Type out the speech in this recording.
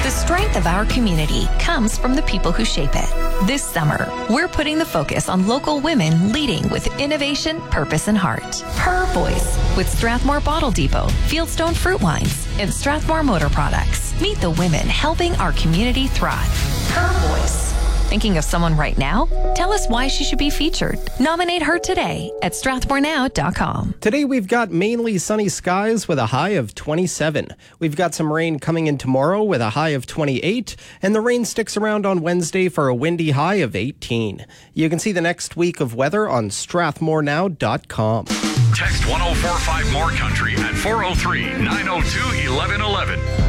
The strength of our community comes from the people who shape it. This summer, we're putting the focus on local women leading with innovation, purpose, and heart. Her Voice with Strathmore Bottle Depot, Fieldstone Fruit Wines, and Strathmore Motor Products. Meet the women helping our community thrive. Her Voice. Thinking of someone right now? Tell us why she should be featured. Nominate her today at strathmorenow.com. Today we've got mainly sunny skies with a high of 27. We've got some rain coming in tomorrow with a high of 28, and the rain sticks around on Wednesday for a windy high of 18. You can see the next week of weather on strathmorenow.com. Text 1045 More Country at 403-902-1111.